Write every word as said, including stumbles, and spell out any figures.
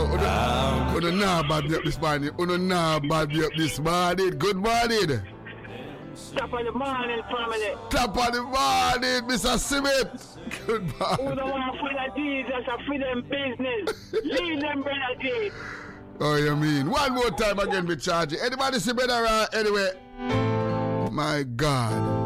yo, you don't know bad me up this morning. You don't know bad me up this morning. Good morning. Top of the morning, family. Top of the morning, Mister Simit. Good morning. Who don't want to follow Jesus and free them business? Leave them, brother G. Oh, you mean? One more time again, we charge it. Anybody see better uh, anyway? My God.